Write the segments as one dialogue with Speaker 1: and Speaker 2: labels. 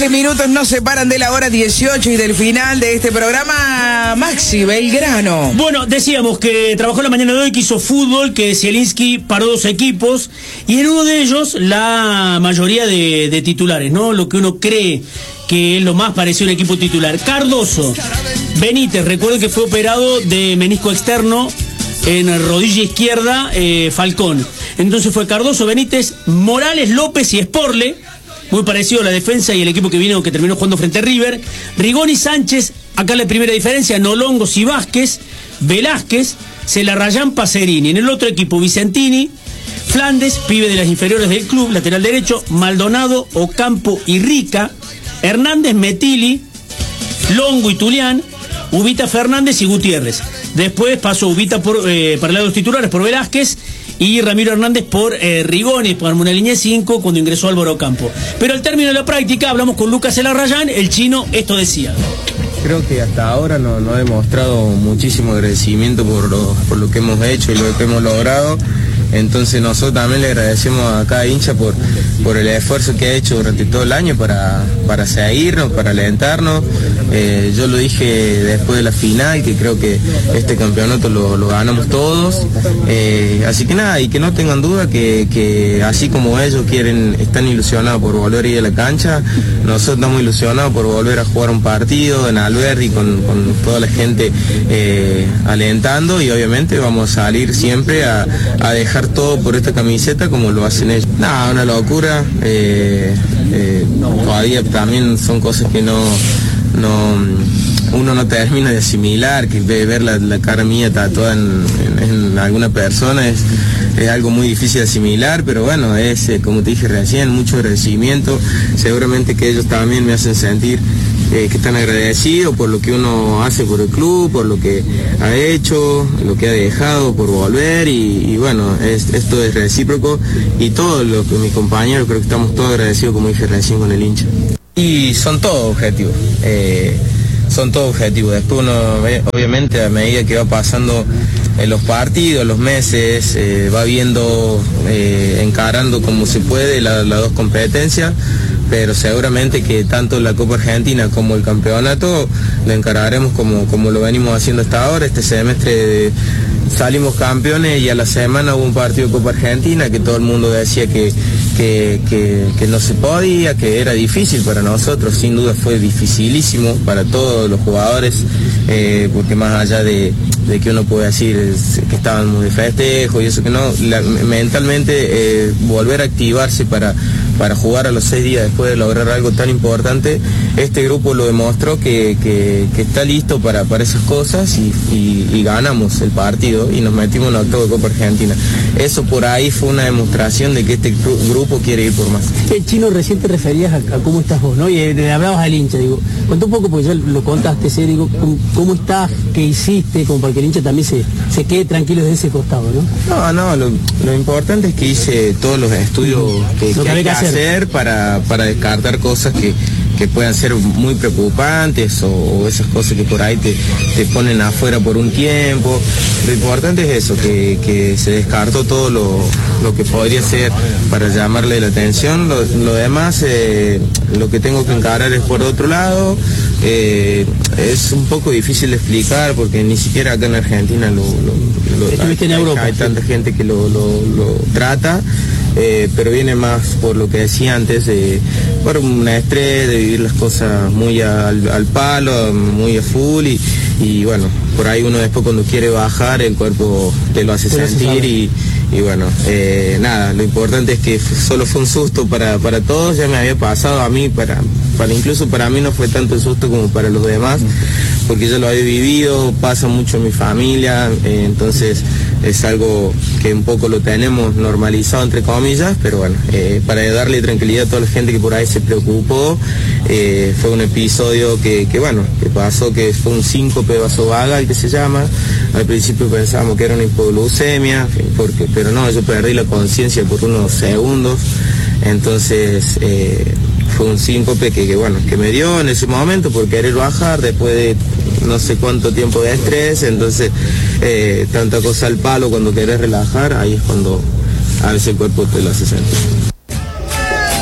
Speaker 1: 13 minutos nos separan de la hora 18 y del final de este programa. Maxi Belgrano.
Speaker 2: Bueno, decíamos que trabajó la mañana de hoy, que hizo fútbol, que Zielinski paró 2 equipos, y en uno de ellos la mayoría de titulares, ¿no? Lo que uno cree que es lo más parecido a un equipo titular. Cardoso, Benítez, recuerden que fue operado de menisco externo en rodilla izquierda, Falcón. Entonces fue Cardoso, Benítez, Morales, López y Sporle, muy parecido a la defensa y el equipo que terminó jugando frente a River. Rigoni, Sánchez, acá la primera diferencia, Nolongos y Vázquez, Velázquez, Celarrayán, Pacerini. En el otro equipo, Vicentini, Flandes, pibe de las inferiores del club, lateral derecho, Maldonado, Ocampo y Rica, Hernández, Metili, Longo y Tulián, Ubita, Fernández y Gutiérrez. Después pasó Ubita para el lado de los titulares por Velázquez y Ramiro Hernández por Rigoni, por una línea de 5 cuando ingresó Álvaro Ocampo. Pero al término de la práctica hablamos con Lucas Celarrayán, el chino esto decía.
Speaker 3: Creo que hasta ahora no ha demostrado muchísimo agradecimiento por lo que hemos hecho y lo que hemos logrado. Entonces nosotros también le agradecemos a cada hincha por el esfuerzo que ha hecho durante todo el año para seguirnos, para alentarnos. Yo lo dije después de la final, que creo que este campeonato lo ganamos todos. Así que nada, y que no tengan duda que así como ellos están ilusionados por volver a ir a la cancha, nosotros estamos ilusionados por volver a jugar un partido en Alberdi con toda la gente alentando, y obviamente vamos a salir siempre a dejar todo por esta camiseta como lo hacen ellos. Nada, una locura. Todavía también son cosas que uno no termina de asimilar, que ver la cara mía tatuada en alguna persona es algo muy difícil de asimilar, pero bueno, es como te dije recién, mucho agradecimiento. Seguramente que ellos también me hacen sentir que están agradecidos por lo que uno hace por el club, por lo que ha hecho, lo que ha dejado por volver, y bueno, esto es recíproco, y todos mis compañeros creo que estamos todos agradecidos, como dije recién, con el hincha. Y son todos objetivos, después uno obviamente a medida que va pasando los partidos, los meses, va viendo, encarando como se puede las dos competencias, pero seguramente que tanto la Copa Argentina como el campeonato lo encararemos como lo venimos haciendo hasta ahora. Este semestre salimos campeones y a la semana hubo un partido de Copa Argentina que todo el mundo decía que no se podía, que era difícil para nosotros. Sin duda fue dificilísimo para todos los jugadores, porque más allá de que uno puede decir que estábamos de festejo y eso, que no, mentalmente volver a activarse para jugar a los 6 días después de lograr algo tan importante, este grupo lo demostró que está listo para esas cosas, y ganamos el partido y nos metimos en el octavo de Copa Argentina. Eso por ahí fue una demostración de que este grupo quiere ir por más.
Speaker 4: Chino, recién te referías a cómo estás vos, ¿no? Y le hablabas al hincha, digo, contá un poco, porque ya lo contaste, digo, ¿cómo estás? ¿Qué hiciste? Como para que el hincha también se quede tranquilo de ese costado, ¿no?
Speaker 3: No, lo importante es que hice todos los estudios que hay que hacer para descartar cosas que puedan ser muy preocupantes, o esas cosas que por ahí te ponen afuera por un tiempo. Lo importante es eso, que se descartó todo lo que podría ser para llamarle la atención. Lo demás, lo que tengo que encarar es por otro lado. Es un poco difícil de explicar porque ni siquiera acá en Argentina hay tanta gente que lo trata. Pero viene más por lo que decía antes, por un estrés de vivir las cosas muy al palo, muy a full, y bueno, por ahí uno después cuando quiere bajar el cuerpo te lo hace sentir, y bueno, nada, lo importante es que solo fue un susto para todos. Ya me había pasado a mí, incluso para mí no fue tanto el susto como para los demás, porque yo lo había vivido, pasa mucho en mi familia, entonces es algo que un poco lo tenemos normalizado entre comillas, pero bueno, para darle tranquilidad a toda la gente que por ahí se preocupó, fue un episodio que pasó, que fue un síncope vasovagal que se llama. Al principio pensábamos que era una hipoglucemia, pero no, yo perdí la conciencia por unos segundos, entonces fue un síncope que me dio en ese momento por querer bajar después de no sé cuánto tiempo de estrés. Entonces tanta cosa al palo, cuando querés relajar, ahí es cuando a veces el cuerpo te lo hace sentir.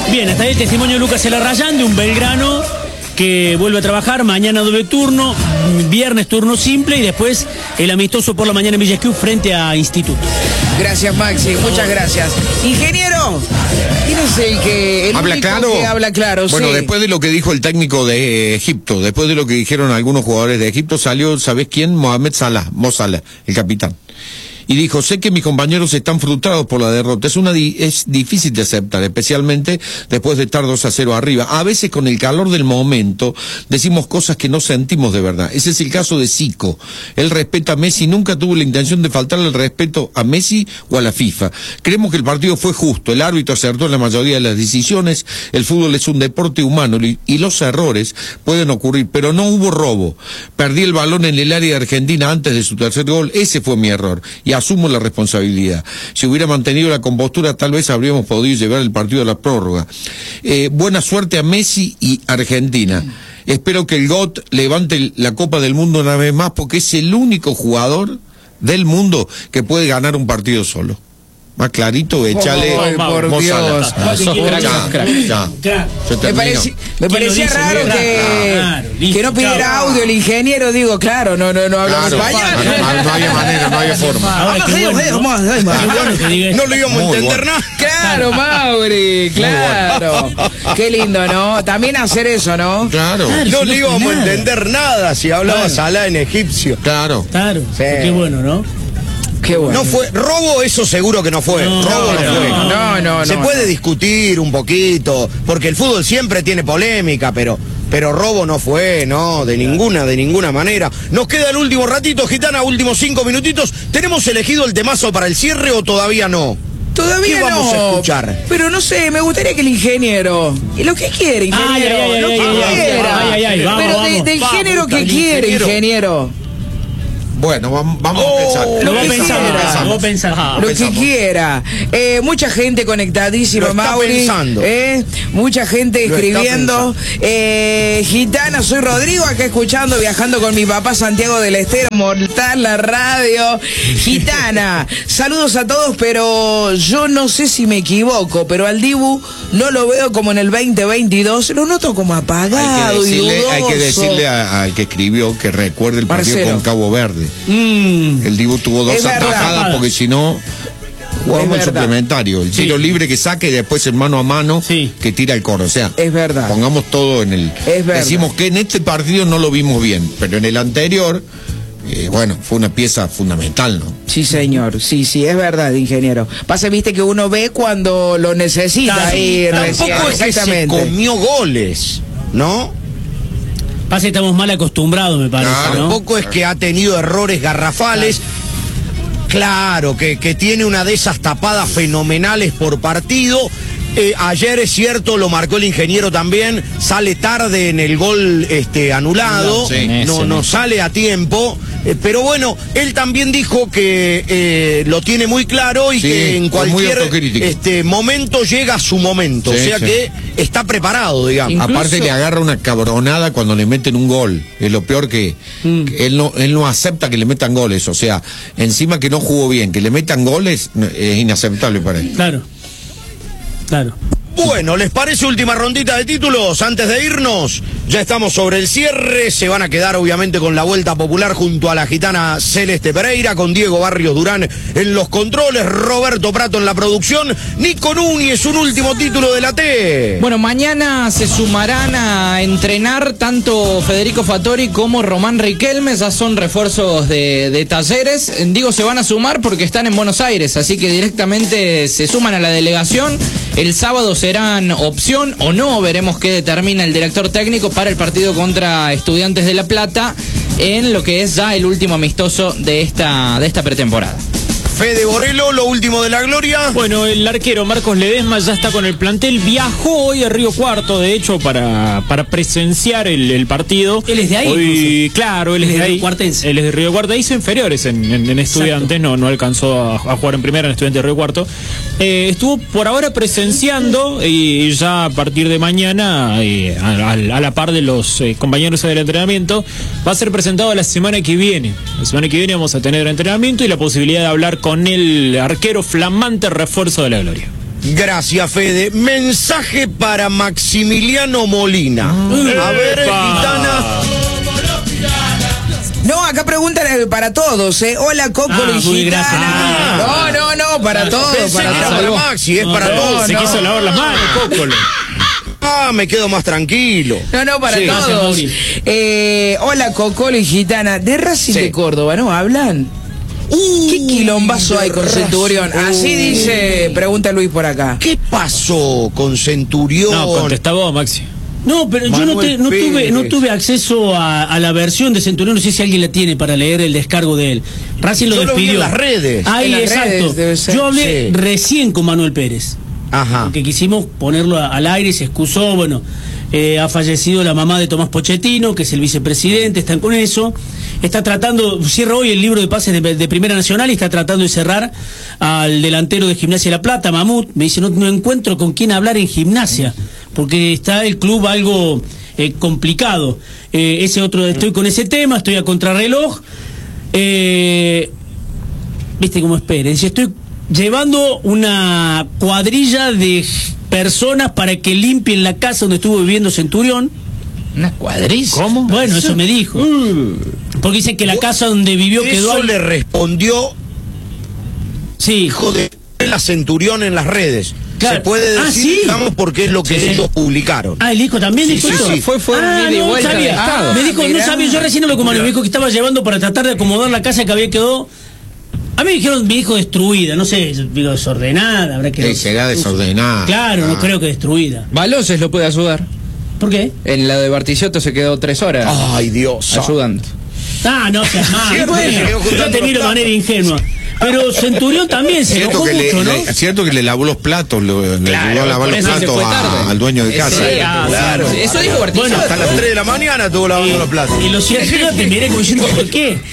Speaker 2: Bien, hasta ahí el testimonio de Lucas Elarrayán, de un Belgrano que vuelve a trabajar, mañana doble turno, viernes turno simple y después el amistoso por la mañana en Villa Esquiú frente a Instituto.
Speaker 1: Gracias, Maxi, muchas gracias. Ingeniero, ¿quién es el
Speaker 5: ¿Habla
Speaker 1: único
Speaker 5: claro?
Speaker 1: que habla claro?
Speaker 5: Bueno,
Speaker 1: sí.
Speaker 5: Después de lo que dijo el técnico de Egipto, después de lo que dijeron algunos jugadores de Egipto, salió, ¿sabés quién? Mohamed Salah, Mo Salah, el capitán. Y dijo, sé que mis compañeros están frustrados por la derrota. Es difícil de aceptar, especialmente después de estar 2-0 arriba. A veces con el calor del momento decimos cosas que no sentimos de verdad. Ese es el caso de Zico. Él respeta a Messi, nunca tuvo la intención de faltarle el respeto a Messi o a la FIFA. Creemos que el partido fue justo, el árbitro acertó en la mayoría de las decisiones, el fútbol es un deporte humano y los errores pueden ocurrir, pero no hubo robo. Perdí el balón en el área de Argentina antes de su tercer gol, ese fue mi error. Y asumo la responsabilidad. Si hubiera mantenido la compostura, tal vez habríamos podido llevar el partido a la prórroga. Buena suerte a Messi y Argentina. Espero que el GOAT levante la Copa del Mundo una vez más, porque es el único jugador del mundo que puede ganar un partido solo. Más clarito, échale.
Speaker 1: Por Dios. Me parecía raro que no pidiera audio el ingeniero, digo, claro, no hablamos español.
Speaker 5: No había manera, no había forma.
Speaker 6: No le íbamos a entender nada.
Speaker 1: Claro, Mauri, claro. Qué lindo, ¿no? También hacer eso, ¿no?
Speaker 5: Claro.
Speaker 6: No le íbamos a entender nada si hablaba Salah en egipcio.
Speaker 5: Claro.
Speaker 2: Claro, qué bueno, ¿no?
Speaker 1: Qué bueno.
Speaker 6: No fue robo, eso seguro que no fue. Robo no fue. Se puede discutir un poquito, porque el fútbol siempre tiene polémica, pero robo no fue, no, de ninguna manera. Nos queda el último ratito, Gitana, últimos 5 minutitos. ¿Tenemos elegido el temazo para el cierre o todavía no?
Speaker 1: Todavía
Speaker 6: ¿Qué vamos a escuchar?
Speaker 1: Pero no sé, me gustaría que el ingeniero, lo que quiere, ingeniero, lo que quiera. Pero del género que quiere, ingeniero.
Speaker 5: Bueno, vamos a pensar.
Speaker 1: Lo que quiera. Mucha gente conectadísima, Mauri. Mucha gente escribiendo. Gitana, soy Rodrigo, acá escuchando, viajando con mi papá Santiago del Estero, Mortal, la radio. Gitana, saludos a todos, pero yo no sé si me equivoco, pero al Dibu no lo veo como en el 2022, lo noto como apagado
Speaker 5: hay que decirle al que escribió que recuerde el partido con Cabo Verde. El Dibu tuvo 2 atajadas porque si no jugamos el suplementario, el tiro libre que saque y después el mano a mano que tira el coro. O sea,
Speaker 1: es verdad.
Speaker 5: Pongamos todo en el. Decimos que en este partido no lo vimos bien, pero en el anterior, bueno, fue una pieza fundamental, ¿no?
Speaker 1: Sí, señor, sí, es verdad, ingeniero. Pasa, viste que uno ve cuando lo necesita y
Speaker 6: tampoco es que se comió goles, ¿no?
Speaker 2: Pasa que estamos mal acostumbrados, me parece, ¿no?
Speaker 6: Tampoco es que ha tenido errores garrafales. Claro, que tiene una de esas tapadas fenomenales por partido. Ayer es cierto, lo marcó el ingeniero también, sale tarde en el gol anulado, no sale a tiempo, pero bueno, él también dijo que lo tiene muy claro y que en cualquier momento llega a su momento, o sea que está preparado, digamos.
Speaker 5: Incluso, aparte le agarra una cabronada cuando le meten un gol, es lo peor que él no acepta que le metan goles, o sea, encima que no jugó bien, que le metan goles es inaceptable para él.
Speaker 2: Claro.
Speaker 6: Bueno, ¿les parece última rondita de títulos? Antes de irnos, ya estamos sobre el cierre. Se van a quedar obviamente con la vuelta popular junto a la gitana Celeste Pereira, con Diego Barrios Durán en los controles, Roberto Prato en la producción, Nico Núñez, un último título de la T.
Speaker 7: Bueno, mañana se sumarán a entrenar tanto Federico Fattori como Román Riquelme, ya son refuerzos de Talleres. Digo, se van a sumar porque están en Buenos Aires, así que directamente se suman a la delegación. El sábado serán opción o no, veremos qué determina el director técnico para el partido contra Estudiantes de La Plata en lo que es ya el último amistoso de esta pretemporada.
Speaker 6: Fede Borrello, lo último de la gloria.
Speaker 8: Bueno, el arquero Marcos Ledesma ya está con el plantel, viajó hoy a Río Cuarto, de hecho, para presenciar el partido.
Speaker 2: Él es de ahí.
Speaker 8: Hoy, claro, él es de ahí.
Speaker 2: Cuartense.
Speaker 8: Él es de Río Cuarto, hizo inferiores en Estudiantes, no alcanzó a jugar en primera en Estudiantes de Río Cuarto. Estuvo por ahora presenciando y ya a partir de mañana, a la par de los compañeros del entrenamiento, va a ser presentado la semana que viene. La semana que viene vamos a tener entrenamiento y la posibilidad de hablar con el arquero flamante refuerzo de la gloria.
Speaker 6: Gracias, Fede. Mensaje para Maximiliano Molina. A ver, Gitana.
Speaker 1: No, acá preguntan para todos, Hola, Cócolo y Gitana. No, para todos.
Speaker 6: Para Maxi, es para todos.
Speaker 8: Se quiso lavar las manos, Cócolo.
Speaker 6: Me quedo más tranquilo.
Speaker 1: No, para todos. Hola, Cocolo y Gitana. De Racing de Córdoba, ¿no hablan? ¿Qué quilombazo hay con Centurión? Así dice, pregunta Luis por acá.
Speaker 6: ¿Qué pasó con Centurión?
Speaker 8: No, contestá vos, Maxi.
Speaker 2: No, pero yo no tuve acceso a la versión de Centurión, no sé si alguien la tiene para leer el descargo de él. Racing lo despidió.
Speaker 6: Lo vi en las redes.
Speaker 2: Ahí, exacto. Yo hablé recién con Manuel Pérez.
Speaker 6: Ajá.
Speaker 2: Porque quisimos ponerlo al aire y se excusó, bueno, ha fallecido la mamá de Tomás Pochettino, que es el vicepresidente, están con eso, está tratando, cierra hoy el libro de pases de Primera Nacional y está tratando de cerrar al delantero de Gimnasia de La Plata, Mamut. Me dice, no encuentro con quién hablar en Gimnasia, porque está el club algo complicado. Ese otro, estoy con ese tema, estoy a contrarreloj. Viste cómo esperen, si estoy llevando una cuadrilla de personas para que limpien la casa donde estuvo viviendo Centurión.
Speaker 7: ¿Una cuadrilla?
Speaker 2: ¿Cómo? Bueno, eso me dijo. Porque dice que la casa donde vivió quedó...
Speaker 6: Eso le respondió...
Speaker 2: Sí.
Speaker 6: Hijo de la Centurión en las redes. Claro. Se puede decir,
Speaker 2: ¿sí?
Speaker 6: Digamos, porque es lo que ellos publicaron.
Speaker 2: El hijo también dijo eso.
Speaker 7: Sí, fue un ida y vuelta del Estado.
Speaker 2: Me dijo, no sabía, yo recién lo comuniqué, me dijo que estaba llevando para tratar de acomodar la casa que había quedado... A mí me dijeron, mi hijo destruida, no sé, digo desordenada, habrá que...
Speaker 5: Sí, será desordenada.
Speaker 2: Claro, no creo que destruida.
Speaker 7: Baloses lo puede ayudar.
Speaker 2: ¿Por qué?
Speaker 7: En la de Bartichotto se quedó 3 horas.
Speaker 6: Ay, Dios.
Speaker 7: Ayudando.
Speaker 2: No seas mal. Bueno, yo te miro de manera ingenua. Pero Centurión también se enojó mucho, ¿no?
Speaker 5: Es cierto que le lavó los platos, le ayudó a lavar los platos al dueño de casa.
Speaker 7: Claro. Eso dijo Bartichotto.
Speaker 6: Bueno, hasta las 3 de la mañana estuvo lavando los platos.
Speaker 2: Y lo cierto es que te miré como diciendo, ¿por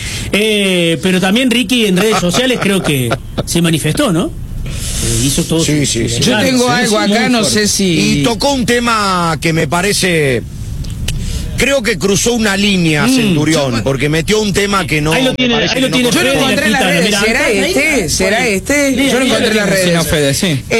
Speaker 2: qué? Pero también Ricky en redes sociales creo que se manifestó, ¿no? Hizo todo.
Speaker 6: Sí.
Speaker 1: Yo tengo algo acá, no sé si...
Speaker 6: Y tocó un tema que me parece... Creo que cruzó una línea Centurión, porque metió un tema que no...
Speaker 2: Ahí lo tiene.
Speaker 1: Yo no encontré en las redes. ¿Será este? Yo no encontré en las redes.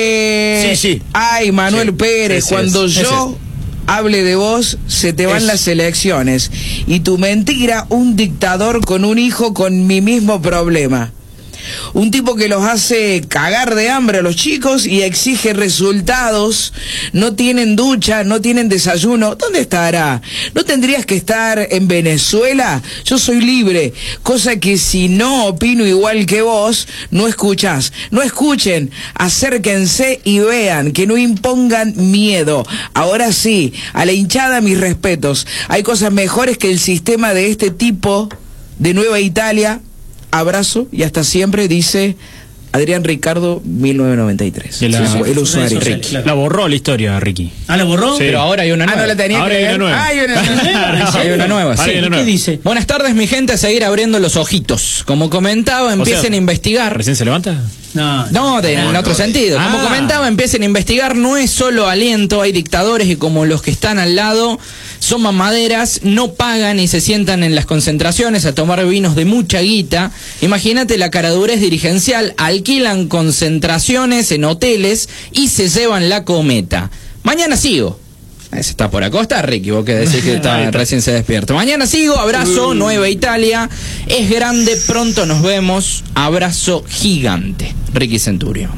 Speaker 6: Sí.
Speaker 1: Ay, Manuel Pérez, cuando yo hable de vos, se te van las elecciones. Y tu mentira, un dictador con un hijo con mi mismo problema. Un tipo que los hace cagar de hambre a los chicos y exige resultados. No tienen ducha, no tienen desayuno. ¿Dónde estará? ¿No tendrías que estar en Venezuela? Yo soy libre, cosa que si no opino igual que vos, no escuchás. No escuchen, acérquense y vean, que no impongan miedo. Ahora sí, a la hinchada mis respetos. Hay cosas mejores que el sistema de este tipo de Nueva Italia. Abrazo y hasta siempre, dice Adrián Ricardo 1993. El usuario.
Speaker 8: La borró la historia, Ricky.
Speaker 2: ¿La borró?
Speaker 7: Sí. Pero ahora hay una nueva.
Speaker 1: No la tenía.
Speaker 8: Ahora hay una nueva.
Speaker 7: Hay una nueva, sí.
Speaker 2: ¿Qué dice?
Speaker 7: Buenas tardes, mi gente, a seguir abriendo los ojitos. Como comentaba, empiecen a investigar.
Speaker 8: ¿Recién se levanta?
Speaker 7: No, en otro sentido. Como comentaba, empiecen a investigar. No es solo aliento, hay dictadores que, como los que están al lado, son mamaderas, no pagan y se sientan en las concentraciones a tomar vinos de mucha guita. Imagínate la caradurez dirigencial, alquilan concentraciones en hoteles y se llevan la cometa. Mañana sigo. Ese está por acostar, Ricky, vos que decís que recién se despierta. Mañana sigo, abrazo, Nueva Italia. Es grande, pronto nos vemos. Abrazo gigante. Ricky Centurión.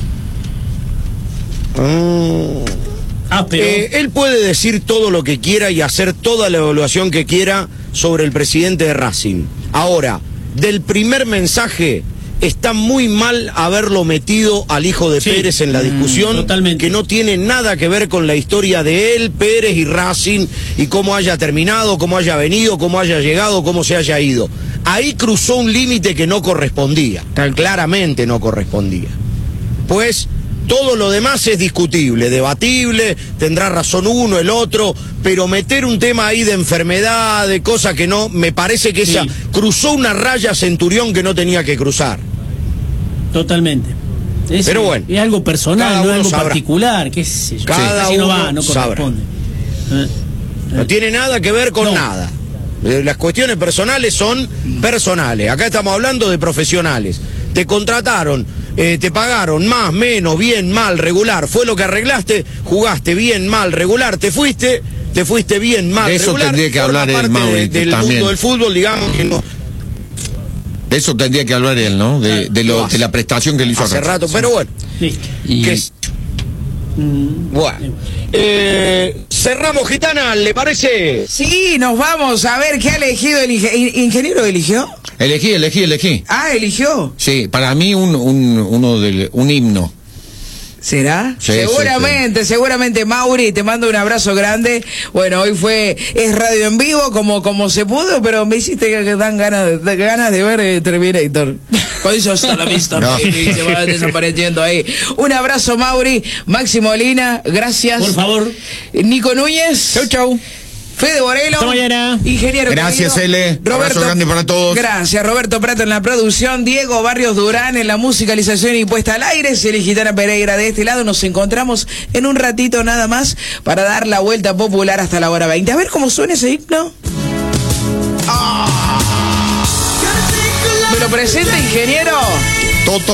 Speaker 2: Pero...
Speaker 6: él puede decir todo lo que quiera y hacer toda la evaluación que quiera sobre el presidente de Racing. Ahora, del primer mensaje, está muy mal haberlo metido al hijo de Pérez en la discusión,
Speaker 2: totalmente.
Speaker 6: Que no tiene nada que ver con la historia de él, Pérez y Racing, y cómo haya terminado, cómo haya venido, cómo haya llegado, cómo se haya ido. Ahí cruzó un límite que no correspondía, claramente no correspondía. Pues todo lo demás es discutible, debatible, tendrá razón uno, el otro, pero meter un tema ahí de enfermedad, de cosas que no, me parece que esa cruzó una raya Centurión que no tenía que cruzar.
Speaker 2: Totalmente.
Speaker 6: Pero bueno,
Speaker 2: es algo personal, no es algo particular, qué sé yo.
Speaker 6: Cada uno
Speaker 2: no corresponde.
Speaker 6: No tiene nada que ver con nada. Las cuestiones personales son personales. Acá estamos hablando de profesionales. Te contrataron te pagaron más, menos, bien, mal, regular, fue lo que arreglaste, jugaste bien, mal, regular, te fuiste bien, mal,
Speaker 5: de eso
Speaker 6: regular.
Speaker 5: Tendría que hablar el Mauri,
Speaker 6: del
Speaker 5: también.
Speaker 6: mundo del fútbol, digamos que no.
Speaker 5: De eso tendría que hablar él, ¿no? De la prestación que le hizo
Speaker 6: hace rato, pero bueno. Bueno, cerramos, Gitana, ¿le parece?
Speaker 1: Sí, nos vamos a ver qué ha elegido el ingeniero. ¿Eligió?
Speaker 5: Elegí.
Speaker 1: Ah, eligió.
Speaker 5: Sí, para mí un himno.
Speaker 1: ¿Será?
Speaker 5: Sí,
Speaker 1: seguramente, Mauri, te mando un abrazo grande. Bueno, hoy es radio en vivo como se pudo, pero me hiciste que dan ganas de ver Terminator. Cuando hizo hasta la vista, no. Y se va desapareciendo ahí. Un abrazo, Mauri. Máximo Molina, gracias.
Speaker 2: Por favor.
Speaker 1: Nico Núñez.
Speaker 2: Chau.
Speaker 1: Fede Borelo,
Speaker 8: hasta mañana.
Speaker 1: Ingeniero.
Speaker 5: Gracias,
Speaker 1: querido.
Speaker 5: L. Abrazo grande para todos.
Speaker 1: Gracias, Roberto Prato en la producción, Diego Barrios Durán en la musicalización y puesta al aire, Celi Gitana Pereira de este lado. Nos encontramos en un ratito nada más para dar la vuelta popular hasta la hora 20. A ver cómo suena ese himno. ¿Me lo presenta, ingeniero?
Speaker 5: Toto.